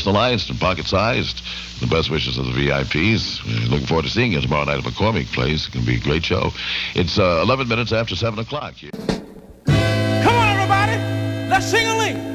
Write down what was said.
personalized and pocket-sized. The best wishes of the VIPs. We're looking forward to seeing you tomorrow night at McCormick Place. It's going to be a great show. It's 11 minutes after 7 o'clock. Come on, everybody. Let's sing a link.